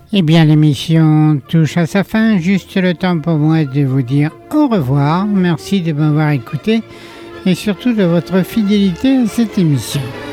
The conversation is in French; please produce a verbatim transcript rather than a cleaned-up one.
Eh bien, l'émission touche à sa fin. Juste le temps pour moi de vous dire au revoir. Merci de m'avoir écouté et surtout de votre fidélité à cette émission.